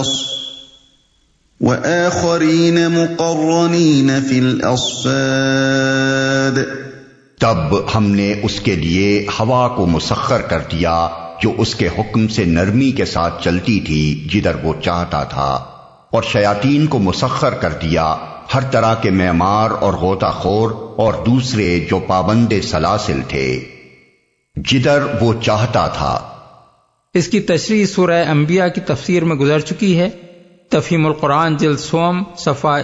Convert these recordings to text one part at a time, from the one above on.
الْقَصَصِ وَآخَرِينَ مُقَرَّنِينَ فِي الْأَصْفَادِ۔ تب ہم نے اس کے لیے ہوا کو مسخر کر دیا جو اس کے حکم سے نرمی کے ساتھ چلتی تھی جدھر وہ چاہتا تھا، اور شیاطین کو مسخر کر دیا ہر طرح کے معمار اور غوطہ خور اور دوسرے جو پابند سلاسل تھے جدھر وہ چاہتا تھا۔ اس کی تشریح سورہ انبیاء کی تفسیر میں گزر چکی ہے۔ تفہیم القرآن جلد سوم صفحہ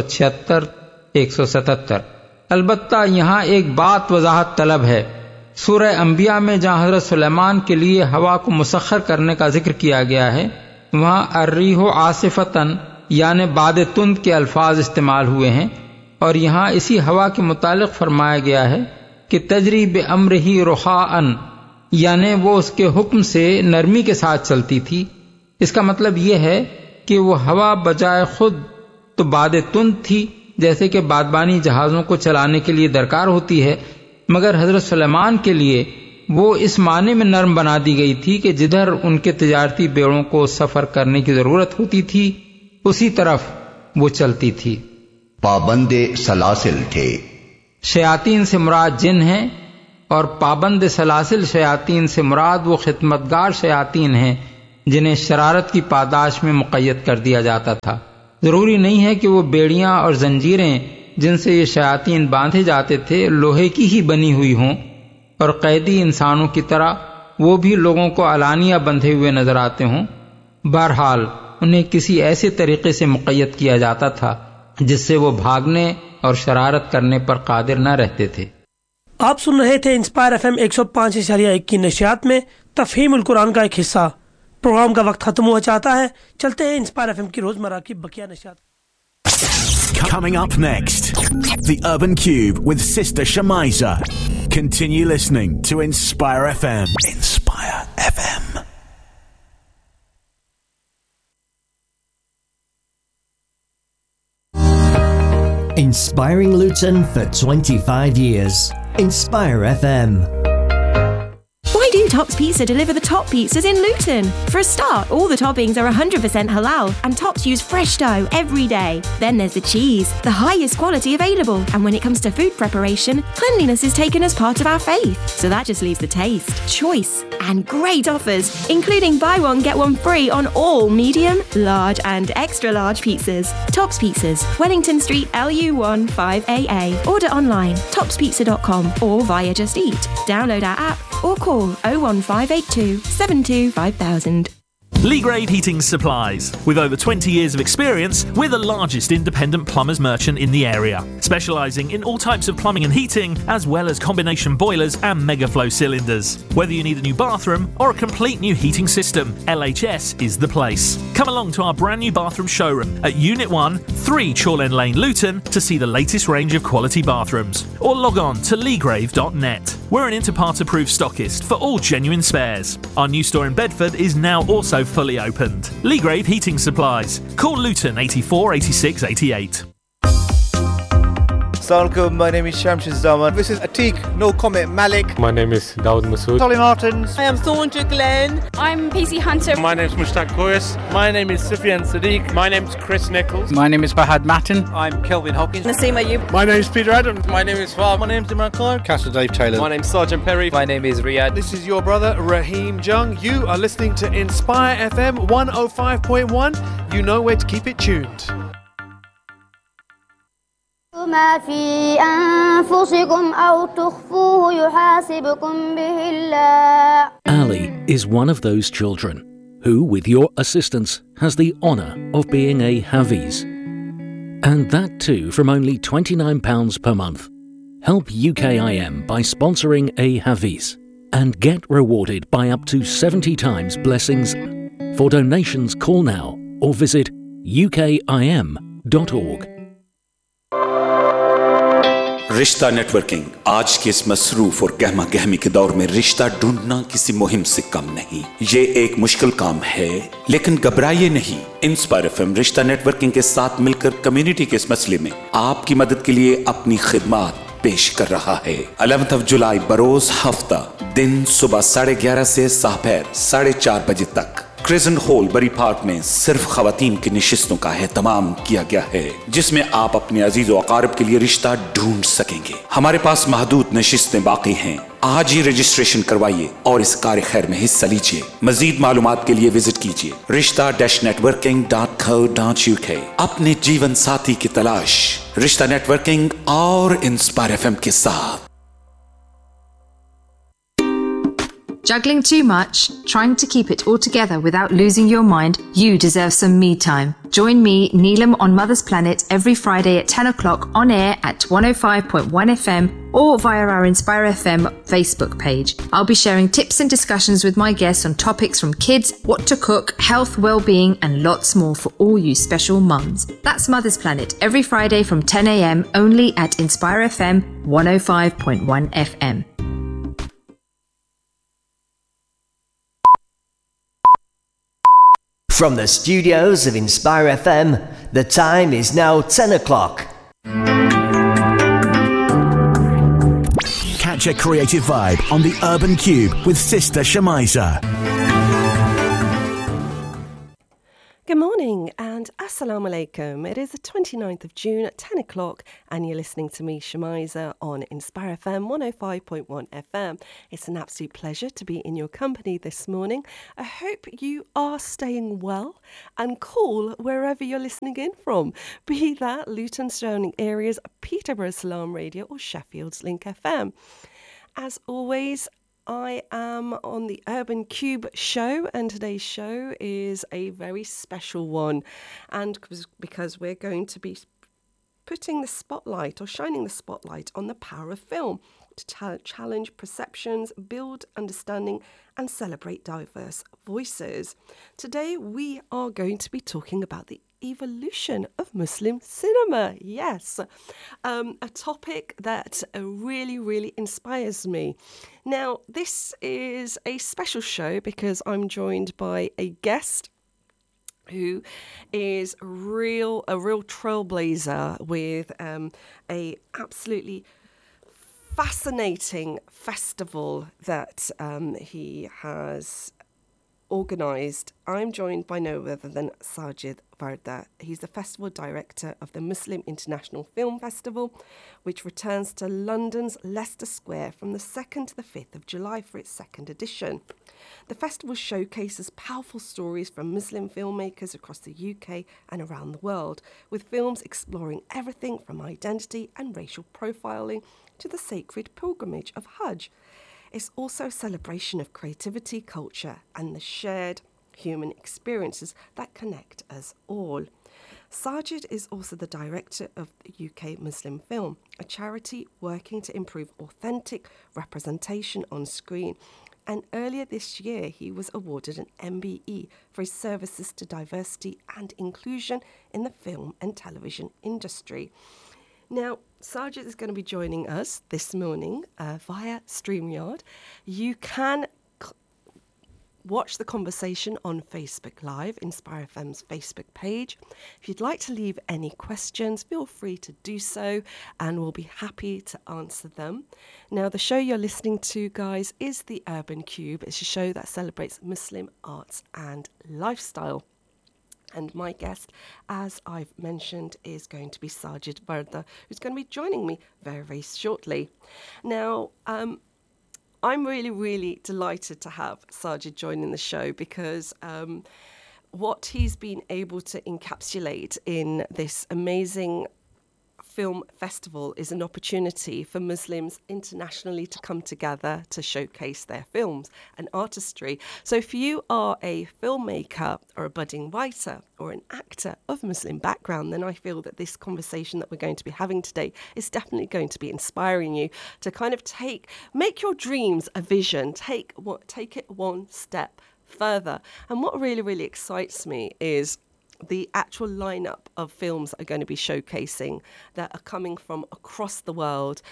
176-177۔ البتہ یہاں ایک بات وضاحت طلب ہے۔ سورہ انبیاء میں جہاں حضرت سلیمان کے لیے ہوا کو مسخر کرنے کا ذکر کیا گیا ہے، وہاں الریح عاصفتاً یعنی باد تند کے الفاظ استعمال ہوئے ہیں، اور یہاں اسی ہوا کے متعلق فرمایا گیا ہے کہ تجری بامرہ رخاء، یعنی وہ اس کے حکم سے نرمی کے ساتھ چلتی تھی۔ اس کا مطلب یہ ہے کہ وہ ہوا بجائے خود تو باد تند تھی، جیسے کہ بادبانی جہازوں کو چلانے کے لیے درکار ہوتی ہے، مگر حضرت سلیمان کے لیے وہ اس معنی میں نرم بنا دی گئی تھی کہ جدھر ان کے تجارتی بیڑوں کو سفر کرنے کی ضرورت ہوتی تھی اسی طرف وہ چلتی تھی۔ پابند سلاسل تھے۔ شیاطین سے مراد جن ہیں، اور پابند سلاسل شیاطین سے مراد وہ خدمتگار شیاطین ہیں جنہیں شرارت کی پاداش میں مقید کر دیا جاتا تھا۔ ضروری نہیں ہے کہ وہ بیڑیاں اور زنجیریں جن سے یہ شیاطین باندھے جاتے تھے لوہے کی ہی بنی ہوئی ہوں، اور قیدی انسانوں کی طرح وہ بھی لوگوں کو علانیہ بندھے ہوئے نظر آتے ہوں۔ بہرحال انہیں کسی ایسے طریقے سے مقید کیا جاتا تھا جس سے وہ بھاگنے اور شرارت کرنے پر قادر نہ رہتے تھے۔ آپ سن رہے تھے انسپائر ایف ایم 105.1 کی نشریات میں تفہیم القرآن کا ایک حصہ۔ پروگرام کا وقت ختم ہوا چاہتا ہے، چلتے ہیں انسپائر ایف ایم کی روزمرہ کی بقیہ نشریات۔ Coming up next, The Urban Cube with Sister Shamiza. Continue listening to Inspire FM. Inspire FM. Inspiring Luton for 25 years. Inspire FM. Why do Tops Pizza deliver the top pizzas in Luton? For a start, all the toppings are 100% halal and Tops use fresh dough every day. Then there's the cheese, the highest quality available. And when it comes to food preparation, cleanliness is taken as part of our faith. So that just leaves the taste, choice and great offers, including buy one get one free on all medium, large and extra large pizzas. Tops Pizzas, Wellington Street, LU1 5AA. Order online, topspizza.com or via Just Eat. Download our app or call 01582 72 5000. Lee Grade Heating Supplies. With over 20 years of experience, we're the largest independent plumbers merchant in the area, specialising in all types of plumbing and heating, as well as combination boilers and megaflow cylinders. Whether you need a new bathroom or a complete new heating system, LHS is the place. Come along to our brand new bathroom showroom at Unit 1, 3 Chorlend Lane, Luton, to see the latest range of quality bathrooms, or log on to leegrave.net. We're an Interpart approved stockist for all genuine spares. Our new store in Bedford is now also fully opened. Lee Grave Heating Supplies. Call Luton 84 86 88. Assalamualaikum, my name is Shamshid Zaman. This is Atiq, No Comment Malik. My name is Dawood Masood. Solly Martins. I am Thornja Glenn. I'm PC Hunter. My name is Mushtaq Koyas. My name is Sufyan Sadiq. My name is Chris Nichols. My name is Fahad Matin. I'm Kelvin Hawkins. Naseema Ayyub. My name is Peter Adams. My name is Fahad. My name is Imran Khan. Castle Dave Taylor. My name is Sergeant Perry. My name is Riyadh. This is your brother Raheem Jung. You are listening to Inspire FM 105.1. You know where to keep it tuned. ما في أنفسكم أو تخفوه يحاسبكم به الله. Ali is one of those children who, with your assistance, has the honour of being a Hafiz. And that too from only £29 per month. Help UKIM by sponsoring a Hafiz and get rewarded by up to 70 times blessings. For donations, call now or visit ukim.org. رشتہ net working آج کے اس مصروف اور گہما گہمی کے دور میں رشتہ ڈھونڈنا کسی مہم سے کم نہیں. یہ ایک مشکل کام ہے لیکن گھبرائیے نہیں. انسپائر ایف ایم رشتہ نیٹ ورکنگ کے ساتھ مل کر کمیونٹی کے اس مسئلے میں آپ کی مدد کے لیے اپنی خدمات پیش کر رہا ہے. 11 جولائی بروز ہفتہ دن صبح 11:30 سے ساپھیر 4:30 بجے تک क्रिजन हॉल बरी पार्क में सिर्फ खवातीन की निशिस्तों का एहतमाम किया गया है, जिसमें आप अपने अजीज व अकारिब के लिए रिश्ता ढूंढ सकेंगे। हमारे पास महदूद नशिस्तें बाकी हैं। आज ही रजिस्ट्रेशन करवाइए और इस कार्य खैर में हिस्सा लीजिए। मजीद मालूमात के लिए विजिट कीजिए rishta-networking.co.uk। अपने जीवन साथी की तलाश रिश्ता नेटवर्किंग और इंस्पायर FM के साथ। Juggling too much? Trying to keep it all together without losing your mind? You deserve some me time. Join me, Neelam, on Mother's Planet every Friday at 10 o'clock on air at 105.1 FM or via our Inspire FM Facebook page. I'll be sharing tips and discussions with my guests on topics from kids, what to cook, health, well-being and lots more for all you special mums. That's Mother's Planet every Friday from 10 a.m. only at Inspire FM 105.1 FM. From the studios of Inspire FM, the time is now 10 o'clock. Catch a creative vibe on the Urban Cube with Sister Shamiza. Good morning and Assalamu Alaikum. It is the 29th of June at 10 o'clock and you're listening to me, Shamiza, on Inspire FM 105.1 FM. It's an absolute pleasure to be in your company this morning. I hope you are staying well and cool wherever you're listening in from, be that Luton surrounding areas, Peterborough Salam Radio or Sheffield's Link FM. As always, I am on the Urban Cube show, and today's show is a very special one, and because we're going to be putting the spotlight or shining the spotlight on the power of film to challenge perceptions, build understanding and celebrate diverse voices. Today we are going to be talking about the evolution of Muslim cinema. Yes, a topic that really inspires me. Now, this is a special show because I'm joined by a guest who is a real trailblazer with a absolutely fascinating festival that he has organised. I'm joined by no other than Sajid Varda. He's the festival director of the Muslim International Film Festival, which returns to London's Leicester Square from the 2nd to the 5th of July for its second edition. The festival showcases powerful stories from Muslim filmmakers across the UK and around the world, with films exploring everything from identity and racial profiling to the sacred pilgrimage of Hajj. It's also a celebration of creativity, culture, and the shared human experiences that connect us all. Sajid is also the director of UK Muslim Film, a charity working to improve authentic representation on screen. And earlier this year, he was awarded an MBE for his services to diversity and inclusion in the film and television industry. Now, Sajid is going to be joining us this morning via StreamYard. You can watch the conversation on Facebook Live, Inspire FM's Facebook page. If you'd like to leave any questions, feel free to do so and we'll be happy to answer them. Now, the show you're listening to, guys, is the Urban Cube. It's a show that celebrates Muslim arts and lifestyle. And my guest, as I've mentioned, is going to be Sajid Varda, who's going to be joining me very shortly. Now, I'm really delighted to have Sajid joining the show because what he's been able to encapsulate in this amazing film festival is an opportunity for Muslims internationally to come together to showcase their films and artistry. So if you are a filmmaker or a budding writer or an actor of Muslim background, then I feel that this conversation that we're going to be having today is definitely going to be inspiring you to kind of make your dreams a vision, take it one step further. And what really excites me is the actual lineup of films that are going to be showcasing that are coming from across the world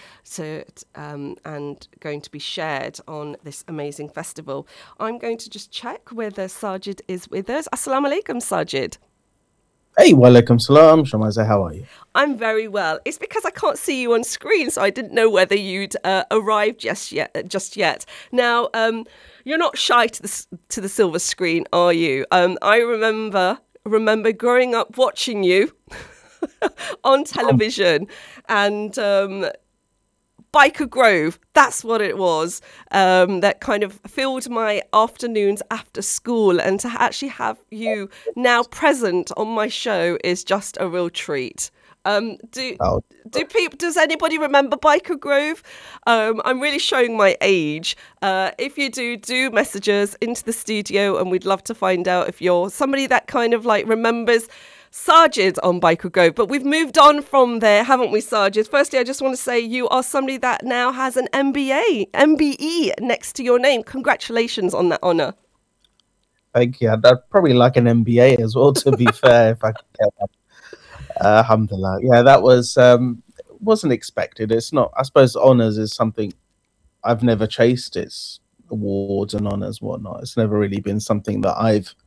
and going to be shared on this amazing festival. I'm going to just check whether Sajid is with us. Assalamu alaikum, Sajid. Hey, walaikum salam. Shamaza, how are you? I'm very well. It's because I can't see you on screen, so I didn't know whether you'd arrived just yet. Now, you're not shy to the silver screen, are you? I remember growing up watching you on television, and Biker Grove, that's what it was, that kind of filled my afternoons after school, and to actually have you now present on my show is just a real treat. Does anybody remember Biker Grove? I'm really showing my age. If you do message us into the studio, and we'd love to find out if you're somebody that kind of like remembers Sajid on Biker Grove. But we've moved on from there, haven't we, Sajid? Firstly, I just want to say you are somebody that now has an MBE next to your name. Congratulations on that honour. Thank you. I'd probably like an MBA as well, to be fair, if I could get one. Alhamdulillah. Yeah, that was wasn't expected. It's not. I suppose honours is something I've never chased. It's awards and honours, whatnot. It's never really been something that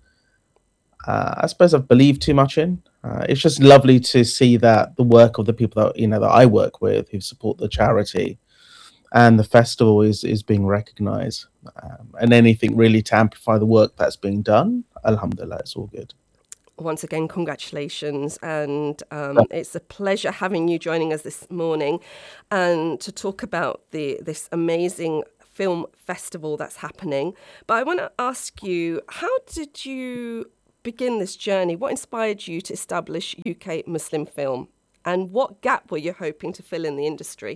I suppose I've believed too much in. It's just lovely to see that the work of the people that that I work with, who support the charity and the festival, is being recognised, and anything really to amplify the work that's being done. Alhamdulillah, it's all good. Once again, congratulations, and it's a pleasure having you joining us this morning, and to talk about this amazing film festival that's happening. But I want to ask you, how did you begin this journey? What inspired you to establish UK Muslim film, and what gap were you hoping to fill in the industry?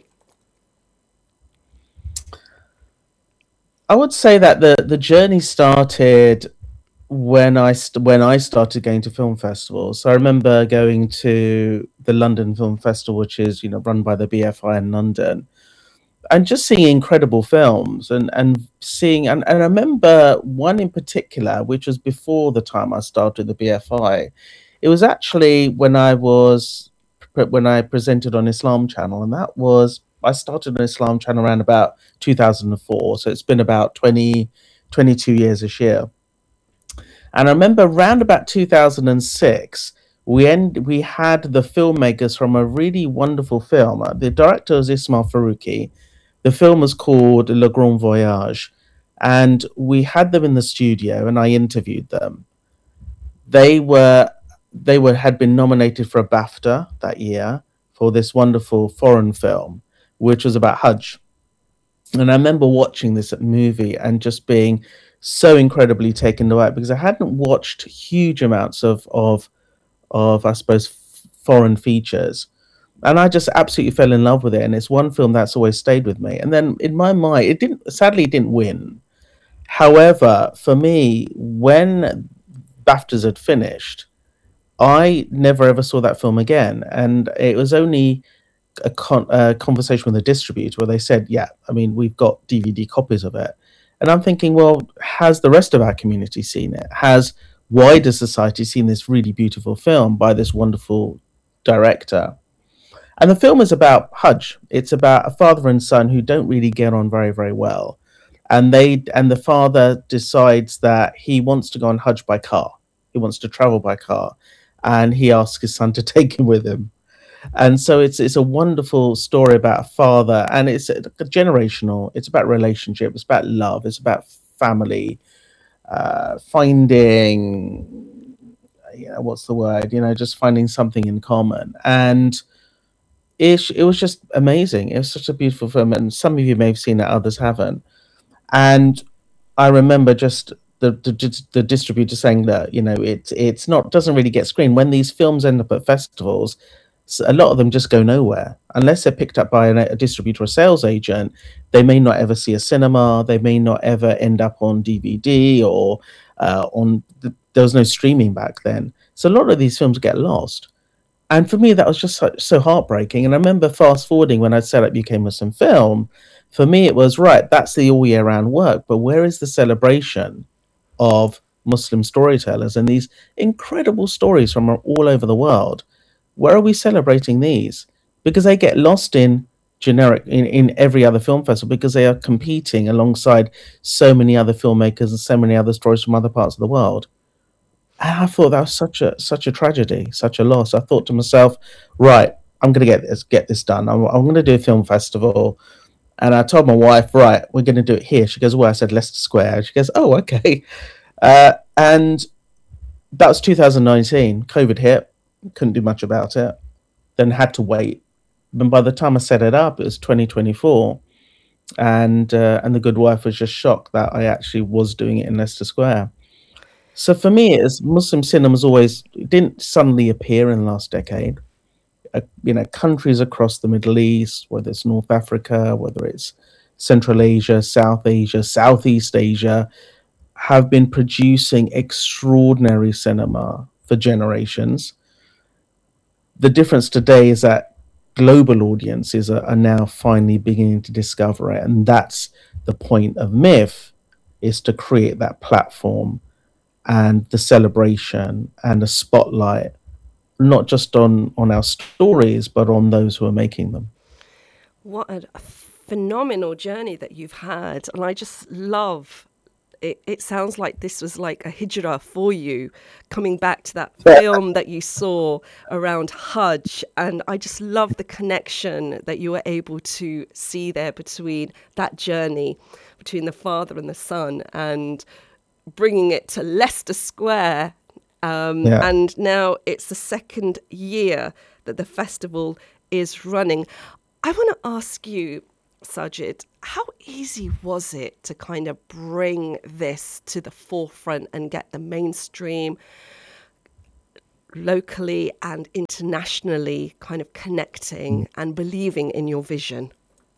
I would say that the journey started when I started going to film festivals. So I remember going to the London Film Festival, which is run by the BFI in London, and just seeing incredible films and seeing and I remember one in particular, which was before the time I started the BFI. It was actually when I presented on Islam Channel, and I started on Islam Channel around about 2004, so it's been about 22 years this year. And I remember around about 2006, we had the filmmakers from a really wonderful film. The director was Ismail Farouki. The film was called Le Grand Voyage, and we had them in the studio, and I interviewed them. They had been nominated for a BAFTA that year for this wonderful foreign film, which was about Hajj. And I remember watching this movie and just being so incredibly taken away, because I hadn't watched huge amounts of I suppose foreign features, and I just absolutely fell in love with it. And it's one film that's always stayed with me. And then in my mind, it didn't win. However, for me, when BAFTAs had finished, I never ever saw that film again. And it was only a conversation with the distributor where they said, yeah, I mean, we've got DVD copies of it. And I'm thinking, well, has the rest of our community seen it? Has wider society seen this really beautiful film by this wonderful director? And the film is about Hajj. It's about a father and son who don't really get on very, very well. And the father decides that he wants to go on Hajj by car. He wants to travel by car. And he asks his son to take him with him. And so it's a wonderful story about a father, and it's generational. It's about relationship. It's about love. It's about family, finding, what's the word? Just finding something in common. And it was just amazing. It was such a beautiful film, and some of you may have seen it, others haven't. And I remember just the distributor saying that it's not, doesn't really get screened. When these films end up at festivals, a lot of them just go nowhere unless they're picked up by a distributor or sales agent. They may not ever see a cinema. They may not ever end up on DVD or there was no streaming back then. So a lot of these films get lost. And for me, that was just so heartbreaking. And I remember fast forwarding when I set up UK Muslim Film. For me, it was, right, that's the all year round work. But where is the celebration of Muslim storytellers and these incredible stories from all over the world? Where are we celebrating these? Because they get lost in generic in every other film festival, because they are competing alongside so many other filmmakers and so many other stories from other parts of the world. And I thought that was such a tragedy, such a loss. I thought to myself, right, I'm going to get this done. I'm going to do a film festival. And I told my wife, right, we're going to do it here. She goes, well, I said Leicester Square. She goes, oh, okay. And that was 2019. COVID hit. Couldn't do much about it. Then had to wait. But by the time I set it up, it was 2024. And the good wife was just shocked that I actually was doing it in Leicester Square. So for me, as Muslim cinema's always, it didn't suddenly appear in the last decade. Countries across the Middle East, whether it's North Africa, whether it's Central Asia, South Asia, Southeast Asia, have been producing extraordinary cinema for generations. The difference today is that global audiences are now finally beginning to discover it. And that's the point of MIF, is to create that platform and the celebration and the spotlight, not just on our stories, but on those who are making them. What a phenomenal journey that you've had. And I just love it. It sounds like this was like a hijrah for you, coming back to that film that you saw around Hajj. And I just love the connection that you were able to see there between that journey, between the father and the son, and bringing it to Leicester Square. And now it's the second year that the festival is running. I want to ask you, Sajid, how easy was it to kind of bring this to the forefront and get the mainstream locally and internationally kind of connecting and believing in your vision?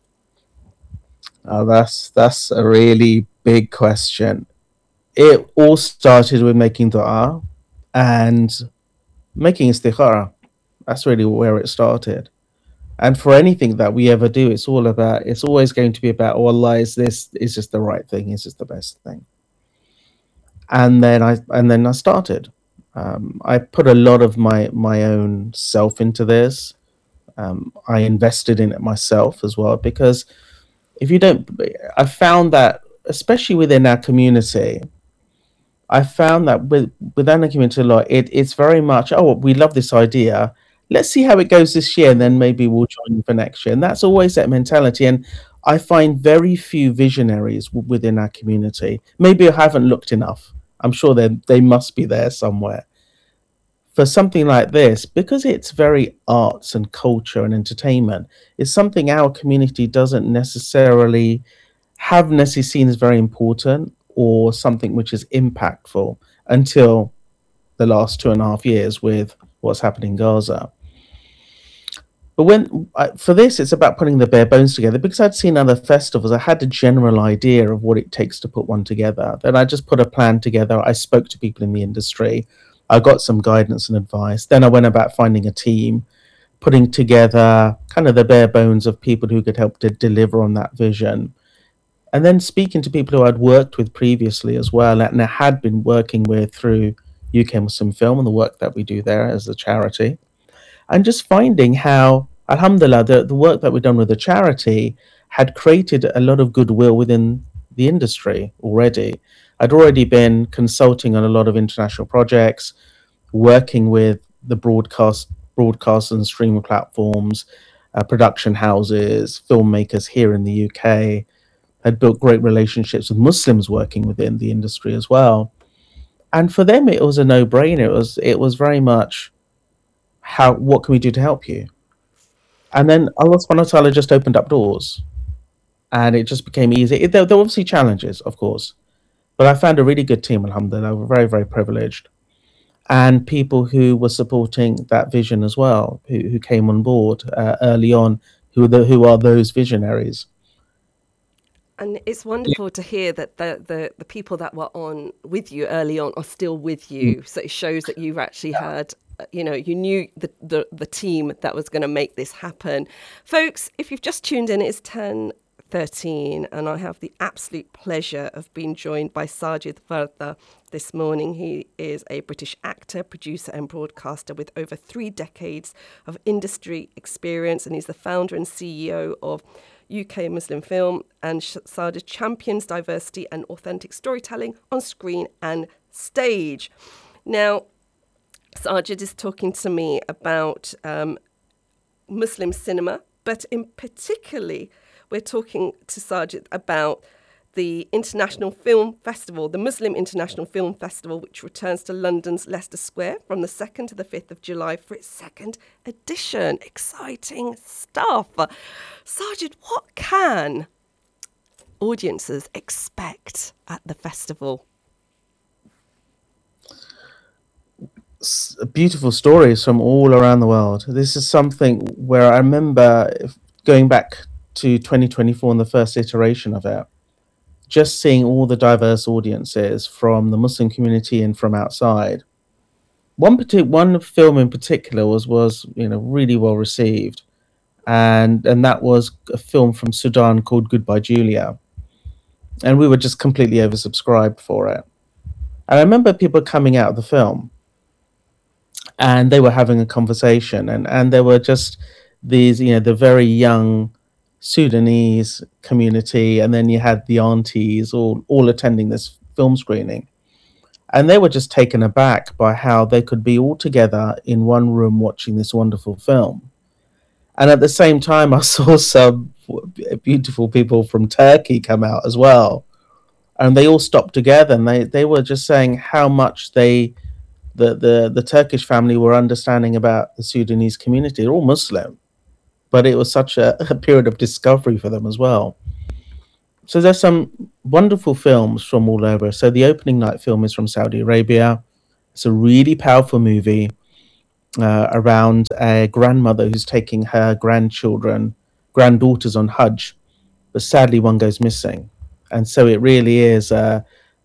Oh, that's a really big question. It all started with making dua and making istikhara. That's really where it started. And for anything that we ever do, it's always going to be about, oh Allah, is this the right thing? Is this the best thing? And then I started. I put a lot of my own self into this. I invested in it myself as well, because I found that, especially within our community, I found that within the community a lot, it's very much, oh, we love this idea. Let's see how it goes this year, and then maybe we'll join you for next year. And that's always that mentality. And I find very few visionaries within our community. Maybe I haven't looked enough. I'm sure they must be there somewhere. For something like this, because it's very arts and culture and entertainment, it's something our community doesn't necessarily seen as very important or something which is impactful until the last 2.5 years with what's happening in Gaza. But for this, it's about putting the bare bones together. Because I'd seen other festivals, I had a general idea of what it takes to put one together. Then I just put a plan together. I spoke to people in the industry. I got some guidance and advice. Then I went about finding a team, putting together kind of the bare bones of people who could help to deliver on that vision. And then speaking to people who I'd worked with previously as well, and I had been working with through UK Muslim Film and the work that we do there as a charity. And just finding how, alhamdulillah, the work that we've done with the charity had created a lot of goodwill within the industry already. I'd already been consulting on a lot of international projects, working with the broadcast and streaming platforms, production houses, filmmakers here in the UK. Had built great relationships with Muslims working within the industry as well. And for them, it was a no-brainer. It was very much, what can we do to help you? And then Allah subhanahu wa ta'ala just opened up doors. And it just became easy. There were obviously challenges, of course. But I found a really good team, alhamdulillah. We're very, very privileged. And people who were supporting that vision as well, who came on board early on, who are those visionaries. And it's wonderful to hear that the people that were on with you early on are still with you. So it shows that you've actually had, you knew the team that was going to make this happen. Folks, if you've just tuned in, it's 10:13, and I have the absolute pleasure of being joined by Sajid Varda this morning. He is a British actor, producer and broadcaster with over 3 decades of industry experience, and he's the founder and CEO of UK Muslim Film, and Sajid champions diversity and authentic storytelling on screen and stage. Now, Sajid is talking to me about Muslim cinema, but in particularly, we're talking to Sajid about the International Film Festival, the Muslim International Film Festival, which returns to London's Leicester Square from the 2nd to the 5th of July for its second edition. Exciting stuff. Sajid, what can audiences expect at the festival? Beautiful stories from all around the world. This is something where I remember going back to 2024 and the first iteration of it, just seeing all the diverse audiences from the Muslim community and from outside. One film in particular was really well received, and that was a film from Sudan called Goodbye Julia, and we were just completely oversubscribed for it. And I remember people coming out of the film, and they were having a conversation, and there were just these, the very young Sudanese community, and then you had the aunties all attending this film screening, and they were just taken aback by how they could be all together in one room watching this wonderful film. And at the same time, I saw some beautiful people from Turkey come out as well, and they all stopped together, and they were just saying how much the Turkish family were understanding about the Sudanese community. They're all Muslim, but it was such a period of discovery for them as well. So there's some wonderful films from all over. So the opening night film is from Saudi Arabia. It's a really powerful movie around a grandmother who's taking her granddaughters on Hajj, but sadly one goes missing. And so it really is an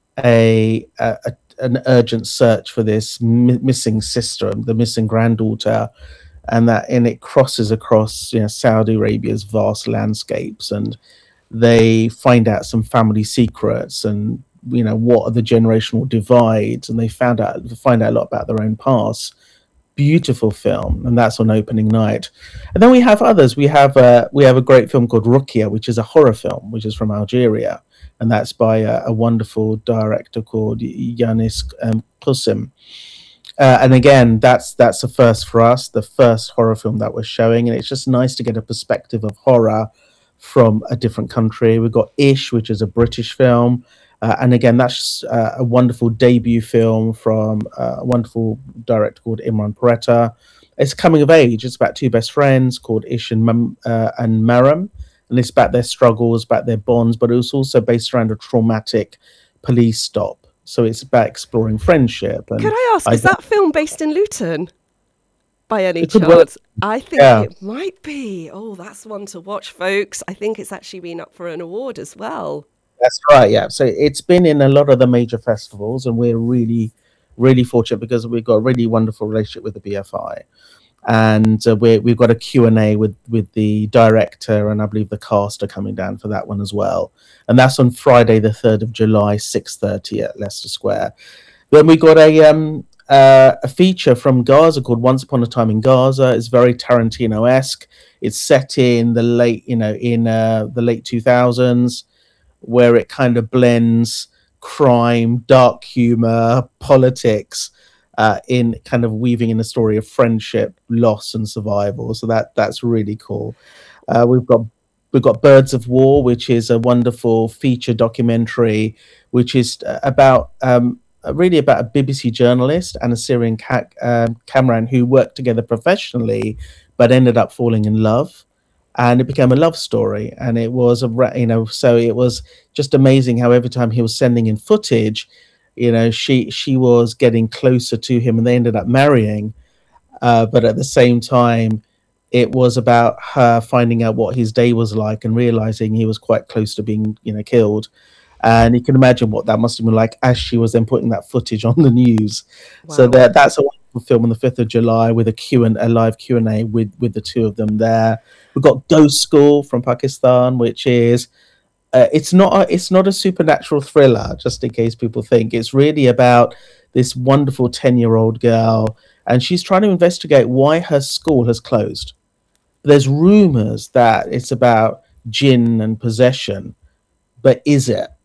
urgent search for this missing sister, the missing granddaughter, and it crosses across Saudi Arabia's vast landscapes, and they find out some family secrets, and what are the generational divides, and they find out a lot about their own past. Beautiful film, and that's on opening night. And then we have others. We have a great film called Rukia, which is a horror film, which is from Algeria, and that's by a wonderful director called Yanis Qasim. And again, that's a first for us, the first horror film that we're showing, and it's just nice to get a perspective of horror from a different country. We've got Ish, which is a British film, and again, that's a wonderful debut film from a wonderful director called Imran Peretta. It's coming of age. It's about two best friends called Ish and Maram, and it's about their struggles, about their bonds, but it was also based around a traumatic police stop. So it's about exploring friendship. And could I ask, is that film based in Luton by any chance? Well, I think it might be. Oh, that's one to watch, folks. I think it's actually been up for an award as well. That's right, yeah. So it's been in a lot of the major festivals, and we're really, really fortunate because we've got a really wonderful relationship with the BFI. And we've got a Q&A with the director, and I believe the cast are coming down for that one as well. And that's on Friday, the 3rd of July, 6:30 at Leicester Square. Then we got a feature from Gaza called Once Upon a Time in Gaza. It's very Tarantino-esque. It's set in the late 2000s, where it kind of blends crime, dark humor, politics, in kind of weaving in a story of friendship, loss, and survival. So that's really cool. We've got Birds of War, which is a wonderful feature documentary, which is about really about a BBC journalist and a Syrian cameraman who worked together professionally, but ended up falling in love, and it became a love story. And it was so it was just amazing how every time he was sending in footage, she was getting closer to him, and they ended up marrying. But at the same time, it was about her finding out what his day was like and realizing he was quite close to being, killed. And you can imagine what that must have been like as she was then putting that footage on the news. Wow. So that's a wonderful film on the 5th of July with a live Q&A with the two of them there. We've got Ghost School from Pakistan, which is it's not a supernatural thriller, just in case people think. It's really about this wonderful 10-year-old girl, and she's trying to investigate why her school has closed. There's rumors that it's about jinn and possession, but is it?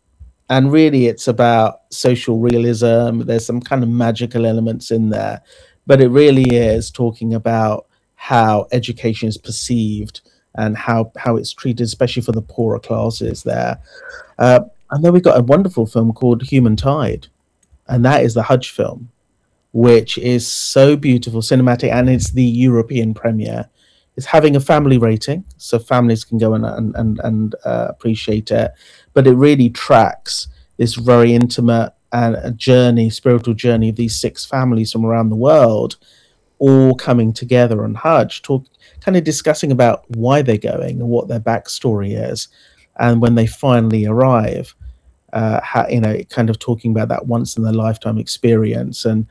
And really, it's about social realism. There's some kind of magical elements in there, but it really is talking about how education is perceived and how it's treated, especially for the poorer classes there. And then we've got a wonderful film called Human Tide, and that is the Hajj film, which is so beautiful, cinematic, and it's the European premiere. It's having a family rating, so families can go and appreciate it. But it really tracks this very intimate and a journey, spiritual journey of these 6 families from around the world, all coming together on Hajj, kind of discussing about why they're going and what their backstory is, and when they finally arrive, how, kind of talking about that once in a lifetime experience, and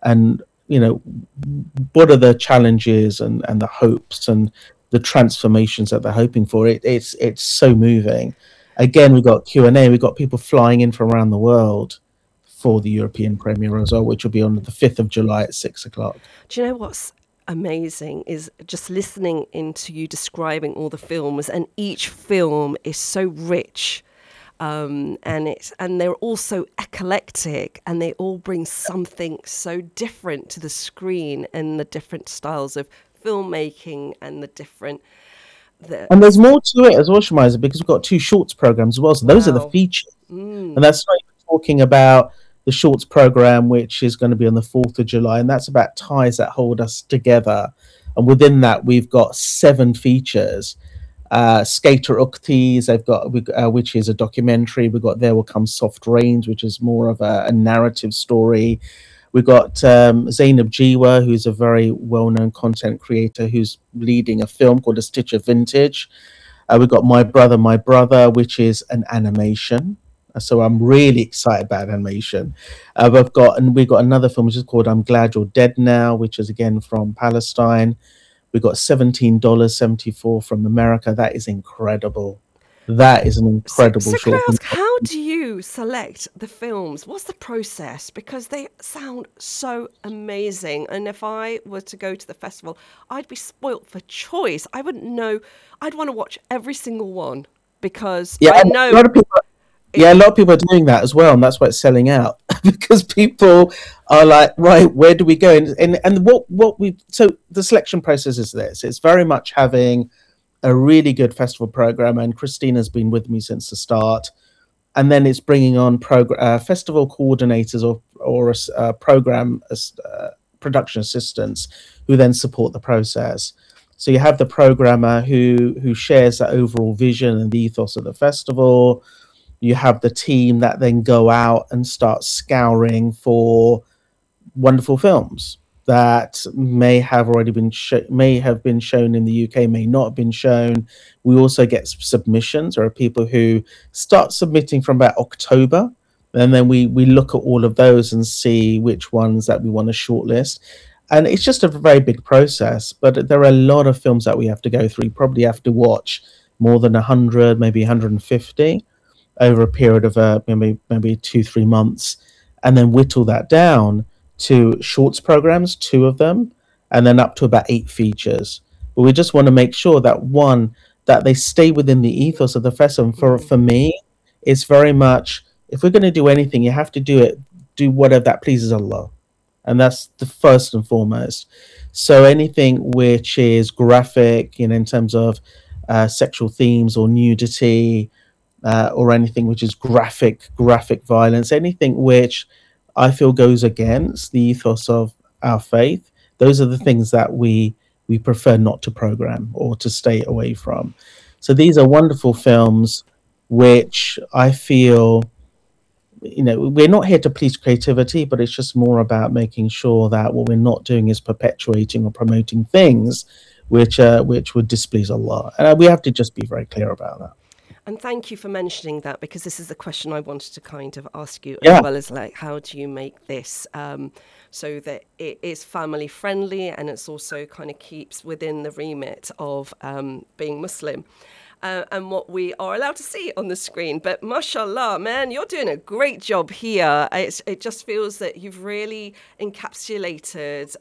what are the challenges and the hopes and the transformations that they're hoping for. It's so moving. Again, we've got Q&A. We've got people flying in from around the world for the European premiere as well, which will be on the 5th of July at 6 o'clock. Do you know what's amazing is just listening into you describing all the films, and each film is so rich. And they're also eclectic, and they all bring something so different to the screen, and the different styles of filmmaking and the different. And there's more to it as well, Shamiza, because we've got 2 shorts programs as well. So those are the features, and that's not even talking about the shorts program, which is going to be on the 4th of July, and that's about ties that hold us together. And within that, we've got 7 features. Skater Uktis, which is a documentary. We've got There Will Come Soft Rains, which is more of a narrative story. We've got Zainab Jiwa, who's a very well-known content creator who's leading a film called A Stitch of Vintage. We've got My Brother, which is an animation. So I'm really excited about animation. We've got another film which is called I'm Glad You're Dead Now, which is again from Palestine. We've got $17.74 from America. That is incredible. That is an incredible so short can I ask, film. how do you select the films? What's the process? Because they sound so amazing. And if I were to go to the festival, I'd be spoilt for choice. I wouldn't know. I'd want to watch every single one because I know. A lot of people are doing that as well, and that's why it's selling out because people are like, right, where do we go? And what we so the selection process is this. It's very much having a really good festival program, and Christina's been with me since the start. And then it's bringing on festival coordinators or program production assistants who then support the process. So you have the programmer who shares that overall vision and the ethos of the festival. You have the team that then go out and start scouring for wonderful films that may have already been may have been shown in the UK, may not have been shown. We also get submissions. There are people who start submitting from about October, and then we look at all of those and see which ones that we want to shortlist. And it's just a very big process, but there are a lot of films that we have to go through. You probably have to watch more than 100, maybe 150 over a period of maybe 2-3 months, and then whittle that down to shorts programs, 2 of them, and then up to about 8 features. But we just want to make sure that they stay within the ethos of the festival. For me, it's very much, if we're going to do anything, you have to do whatever that pleases Allah. And that's the first and foremost. So anything which is graphic, in terms of sexual themes or nudity, or anything which is graphic violence, anything which I feel goes against the ethos of our faith, those are the things that we prefer not to program or to stay away from. So these are wonderful films which I feel, we're not here to please creativity, but it's just more about making sure that what we're not doing is perpetuating or promoting things which would displease Allah. And we have to just be very clear about that. And thank you for mentioning that, because this is the question I wanted to kind of ask you, as well as how do you make this so that it is family friendly and it's also kind of keeps within the remit of being Muslim and what we are allowed to see on the screen. But mashallah, man, you're doing a great job here. It just feels that you've really encapsulated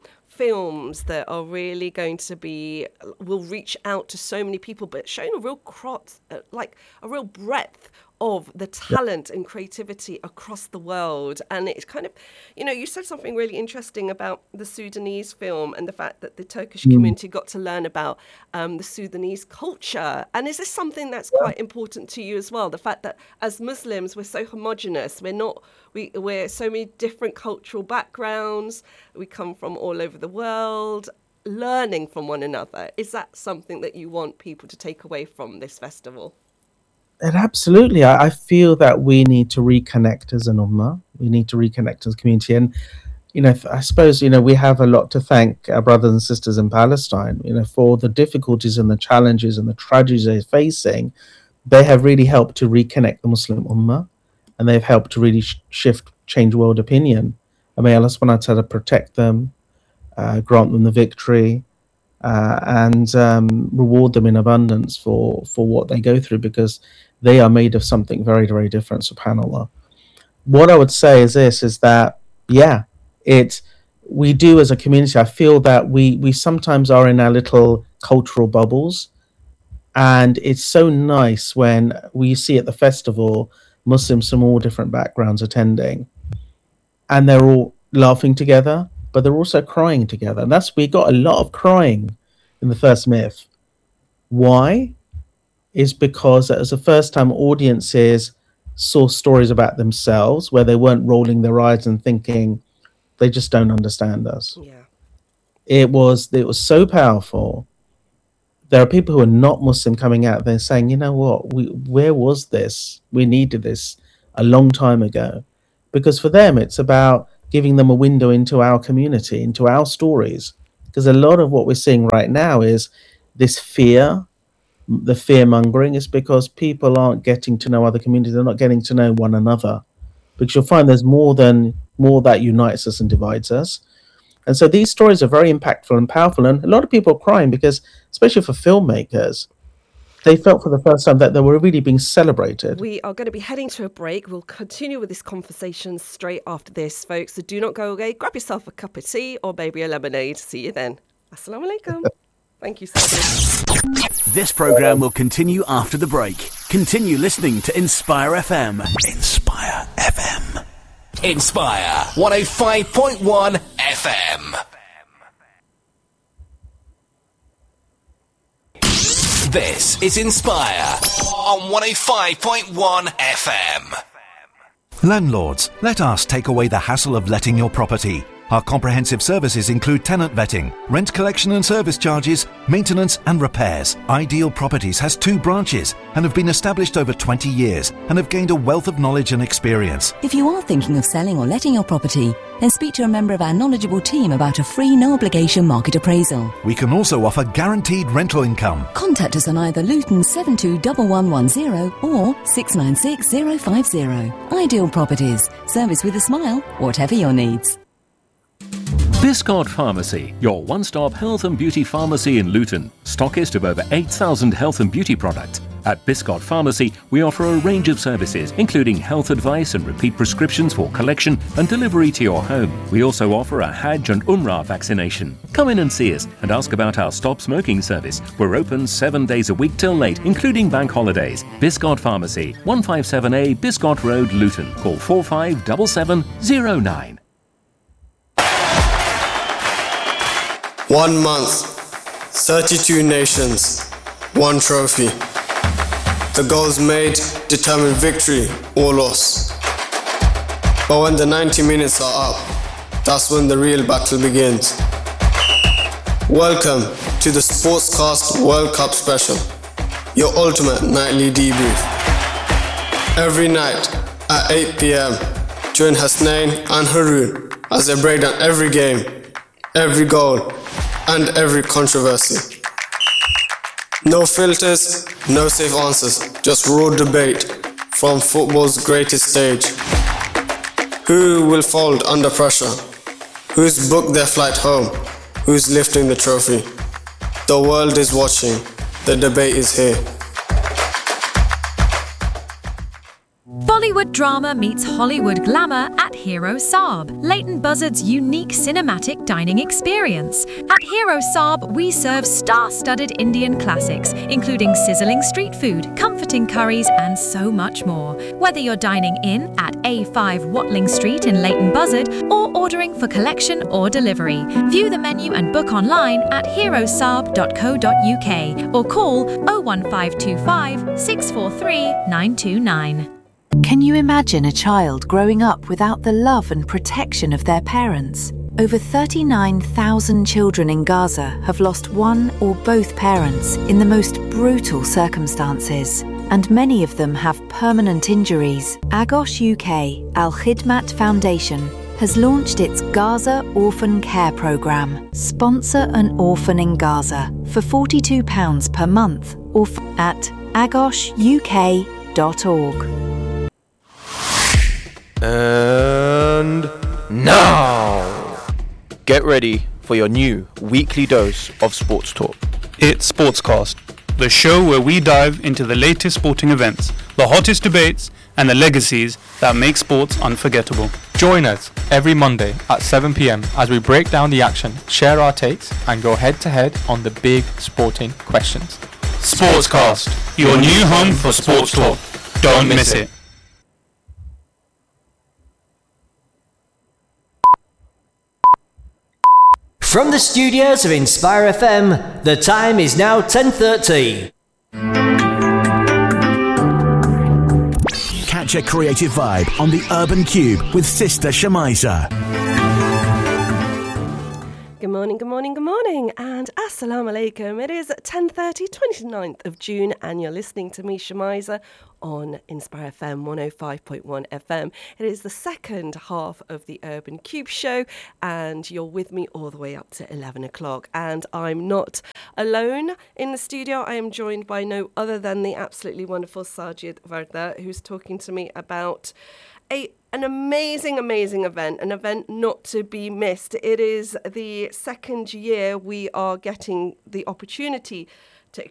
films that are really going to will reach out to so many people, but showing a real breadth of the talent and creativity across the world. And it's kind of, you said something really interesting about the Sudanese film and the fact that the Turkish community got to learn about the Sudanese culture. And is this something that's quite important to you as well? The fact that as Muslims, we're so homogenous. We're so many different cultural backgrounds. We come from all over the world, learning from one another. Is that something that you want people to take away from this festival? And absolutely. I feel that we need to reconnect as an ummah. We need to reconnect as a community. And, I suppose, we have a lot to thank our brothers and sisters in Palestine, for the difficulties and the challenges and the tragedies they're facing. They have really helped to reconnect the Muslim ummah, and they've helped to really change world opinion. And may Allah subhanahu wa ta'ala protect them, grant them the victory, and reward them in abundance for what they go through, because they are made of something very, very different, subhanAllah. What I would say is this, is that, we do as a community, I feel that we sometimes are in our little cultural bubbles, and it's so nice when we see at the festival Muslims from all different backgrounds attending, and they're all laughing together, but they're also crying together. And we got a lot of crying in the first myth. Why? Is because as the first time audiences saw stories about themselves where they weren't rolling their eyes and thinking they just don't understand us. Yeah. It was so powerful. There are people who are not Muslim coming out there saying, you know what, where was this? We needed this a long time ago. Because for them, it's about giving them a window into our community, into our stories. Because a lot of what we're seeing right now is this fear, the fear-mongering, is because people aren't getting to know other communities. They're not getting to know one another. Because you'll find there's more that unites us and divides us. And so these stories are very impactful and powerful. And a lot of people are crying because, especially for filmmakers, they felt for the first time that they were really being celebrated. We are going to be heading to a break. We'll continue with this conversation straight after this, folks. So do not go away. Grab yourself a cup of tea or maybe a lemonade. See you then. Assalamu alaikum. Thank you so much. This programme will continue after the break. Continue listening to Inspire FM. Inspire FM. Inspire 105.1 FM. This is Inspire on 105.1 FM. Landlords, let us take away the hassle of letting your property. Our comprehensive services include tenant vetting, rent collection and service charges, maintenance and repairs. Ideal Properties has 2 branches and have been established over 20 years and have gained a wealth of knowledge and experience. If you are thinking of selling or letting your property, then speak to a member of our knowledgeable team about a free no-obligation market appraisal. We can also offer guaranteed rental income. Contact us on either Luton 721110 or 696050. Ideal Properties. Service with a smile, whatever your needs. Biscard Pharmacy, your one-stop health and beauty pharmacy in Luton, stockist of over 8,000 health and beauty products. At Biscard Pharmacy, we offer a range of services, including health advice and repeat prescriptions for collection and delivery to your home. We also offer a Hajj and Umrah vaccination. Come in and see us and ask about our stop smoking service. We're open 7 days a week till late, including bank holidays. Biscard Pharmacy, 157A Biscard Road, Luton. Call 457709. 1 month, 32 nations, 1 trophy. The goals made determine victory or loss. But when the 90 minutes are up, that's when the real battle begins. Welcome to the Sportscast World Cup Special, your ultimate nightly debrief. Every night at 8 p.m, join Hasnain and Haroon as they break down every game, every goal, and every controversy. No filters, no safe answers, just raw debate from football's greatest stage. Who will fold under pressure? Who's booked their flight home? Who's lifting the trophy? The world is watching. The debate is here. Hollywood drama meets Hollywood glamour at Hero Saab, Leighton Buzzard's unique cinematic dining experience. At Hero Saab, we serve star-studded Indian classics, including sizzling street food, comforting curries, and so much more. Whether you're dining in at A5 Watling Street in Leighton Buzzard or ordering for collection or delivery, view the menu and book online at herosaab.co.uk or call 01525 643 929. Can you imagine a child growing up without the love and protection of their parents? Over 39,000 children in Gaza have lost one or both parents in the most brutal circumstances, and many of them have permanent injuries. Agos UK Al Khidmat Foundation has launched its Gaza Orphan Care Programme. Sponsor an orphan in Gaza for £42 per month or at agosuk.org. And now, get ready for your new weekly dose of sports talk. It's Sportscast, the show where we dive into the latest sporting events, the hottest debates, and the legacies that make sports unforgettable. Join us every Monday at 7 p.m. as we break down the action, share our takes, and go head-to-head on the big sporting questions. Sportscast, your new home for sports talk. Don't miss it. From the studios of Inspire FM, the time is now 10:30. Catch a creative vibe on the Urban Cube with Sister Shamiza. Good morning, good morning, good morning, and assalamu alaikum. It is 10:30, 29th of June, and you're listening to me, Shamiza, on Inspire FM 105.1 FM. It is the second half of the Urban Cube show, and you're with me all the way up to 11 o'clock. And I'm not alone in the studio. I am joined by no other than the absolutely wonderful Sajid Varda, who's talking to me about an amazing event, an event not to be missed. It is the second year we are getting the opportunity to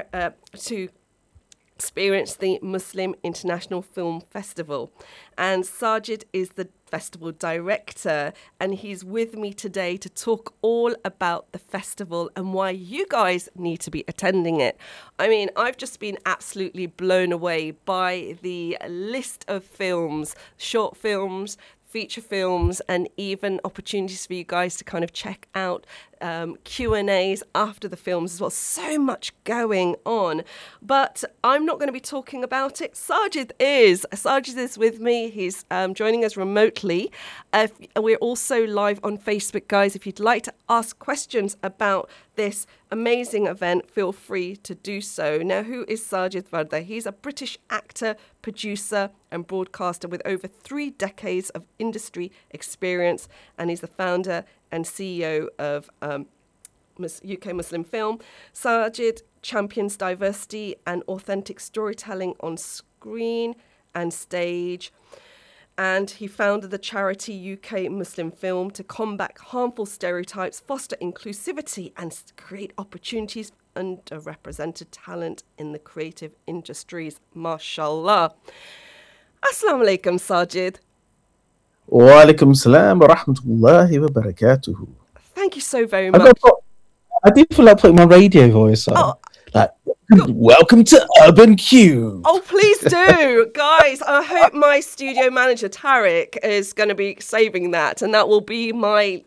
experience the Muslim International Film Festival. And Sajid is the festival director, and he's with me today to talk all about the festival and why you guys need to be attending it. I mean, I've just been absolutely blown away by the list of films, short films, feature films, and even opportunities for you guys to kind of check out Q&As after the films as well. So much going on. But I'm not going to be talking about it. Sajid is with me. He's joining us remotely. We're also live on Facebook, guys. If you'd like to ask questions about this amazing event, feel free to do so. Now, who is Sajid Varda? He's a British actor, producer and broadcaster with over 3 decades of industry experience, and he's the founder and CEO of UK Muslim Film. Sajid champions diversity and authentic storytelling on screen and stage, and he founded the charity UK Muslim Film to combat harmful stereotypes, foster inclusivity and create opportunities for underrepresented talent in the creative industries. MashaAllah. Assalamu alaikum, Sajid. Wa alaikum salam wa rahmatullahi wa barakatuhu. Thank you so very much. I do feel like putting my radio voice on. Like, welcome to Urban Cube. Oh, please do. Guys, I hope my studio manager, Tarek, is going to be saving that, and that will be my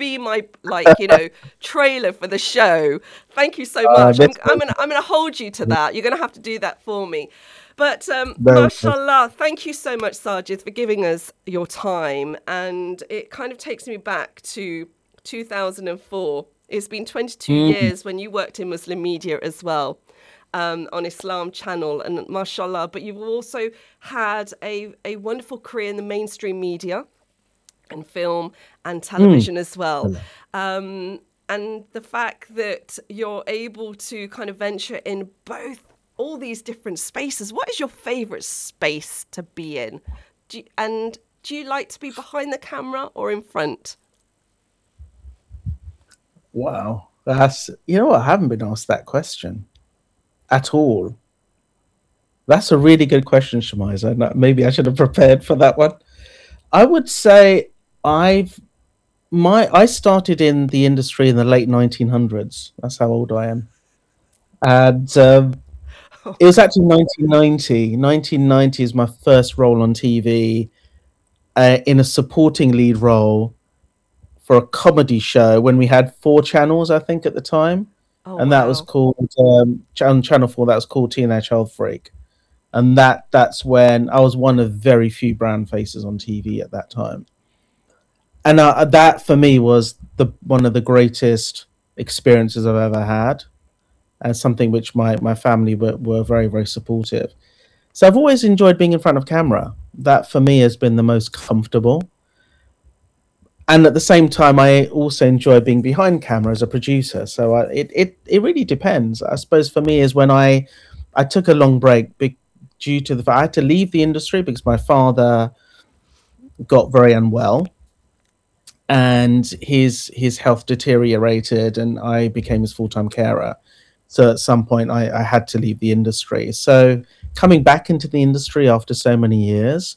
trailer for the show. Thank you so much. I'm going to hold you to that. You're going to have to do that for me. But mashallah, thank you so much, Sajid, for giving us your time. And it kind of takes me back to 2004. It's been 22 years when you worked in Muslim media as well, on Islam Channel, and mashallah. But you've also had a wonderful career in the mainstream media and film and television as well. And the fact that you're able to kind of venture in all these different spaces. What is your favorite space to be in? Do you like to be behind the camera or in front? Wow. I haven't been asked that question at all. That's a really good question, Shamiza. Maybe I should have prepared for that one. I would say I started in the industry in the late 1900s. That's how old I am. And it was actually 1990. 1990 is my first role on TV in a supporting lead role for a comedy show when we had 4 channels, I think, at the time. And that was called, on Channel 4, that was called Teenage Health Freak. And that's when I was one of very few brown faces on TV at that time. And that for me was one of the greatest experiences I've ever had, and something which my family were very, very supportive. So I've always enjoyed being in front of camera. That for me has been the most comfortable. And at the same time, I also enjoy being behind camera as a producer. So it really depends. I suppose for me is when I took a long break due to the fact I had to leave the industry because my father got very unwell and his health deteriorated and I became his full-time carer. So at some point I had to leave the industry. So coming back into the industry after so many years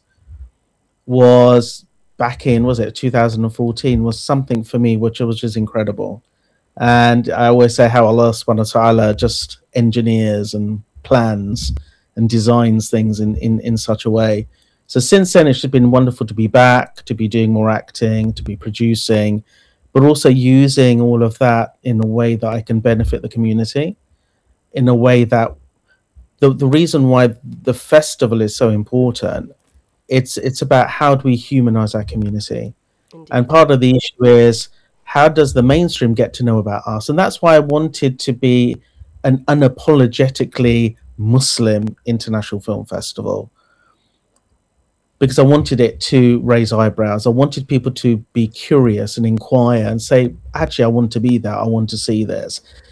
was back in, 2014, was something for me which was just incredible. And I always say how Allah subhanahu wa ta'ala just engineers and plans and designs things in such a way. So since then, it's been wonderful to be back, to be doing more acting, to be producing, but also using all of that in a way that I can benefit the community, in a way that the reason why the festival is so important, it's about how do we humanize our community. Indeed. And part of the issue is how does the mainstream get to know about us? And that's why I wanted to be an unapologetically Muslim international film festival, because I wanted it to raise eyebrows. I wanted people to be curious and inquire and say, actually, I want to be there. I want to see this.